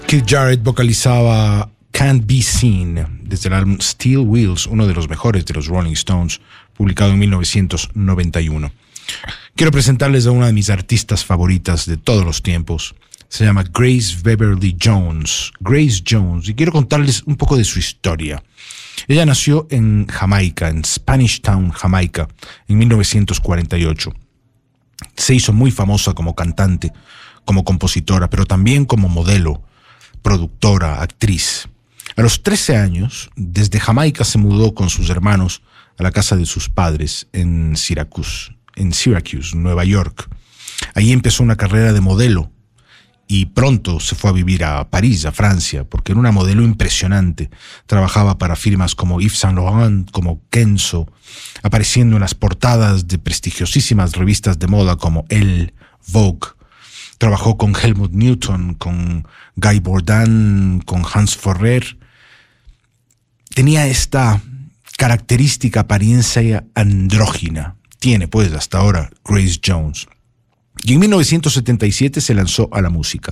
Keith Jarrett vocalizaba Can't Be Seen desde el álbum Steel Wheels, uno de los mejores de los Rolling Stones, publicado en 1991. Quiero presentarles a una de mis artistas favoritas de todos los tiempos. Se llama Grace Beverly Jones. Grace Jones. Y quiero contarles un poco de su historia. Ella nació en Jamaica, en Spanish Town, Jamaica, en 1948. Se hizo muy famosa como cantante, como compositora, pero también como modelo, productora, actriz. A los 13 años, desde Jamaica se mudó con sus hermanos a la casa de sus padres en Syracuse, Nueva York. Allí empezó una carrera de modelo y pronto se fue a vivir a París, a Francia, porque era una modelo impresionante. Trabajaba para firmas como Yves Saint Laurent, como Kenzo, apareciendo en las portadas de prestigiosísimas revistas de moda como Elle, Vogue. Trabajó con Helmut Newton, con Guy Bourdin, con Hans Forrer. Tenía esta característica apariencia andrógina. Tiene, pues, hasta ahora Grace Jones. Y en 1977 se lanzó a la música.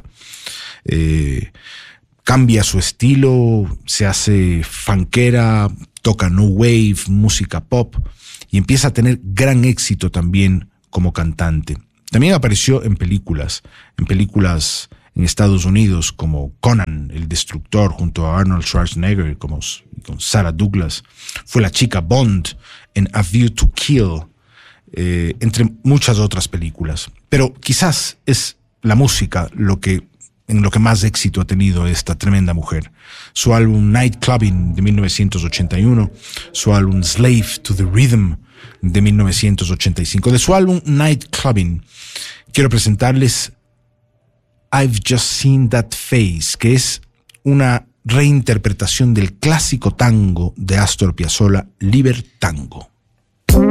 Cambia su estilo, se hace funkera, toca new wave, música pop, y empieza a tener gran éxito también como cantante. También apareció en películas en Estados Unidos como Conan, el Destructor, junto a Arnold Schwarzenegger, como con Sarah Douglas. Fue la chica Bond en A View to Kill, entre muchas otras películas. Pero quizás es la música en lo que más éxito ha tenido esta tremenda mujer. Su álbum Night Clubbing de 1981, su álbum Slave to the Rhythm de 1985. De su álbum Night Clubbing quiero presentarles I've Just Seen That Face, que es una reinterpretación del clásico tango de Astor Piazzolla, Libertango.